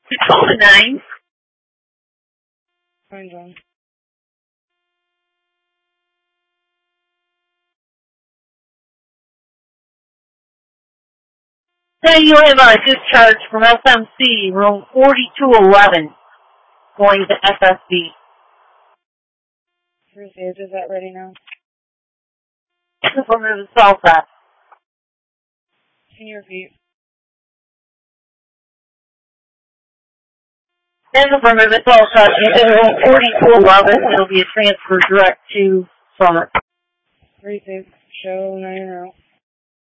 Call the 9. Fine, John. Then you have a discharge from FMC, room 4211, going to FSB. Received. Is that ready now? Affirmative Salsa. Can you repeat? Then affirmative Salsa, in room 4211, it'll be a transfer direct to Summit. Received. Show 9 out.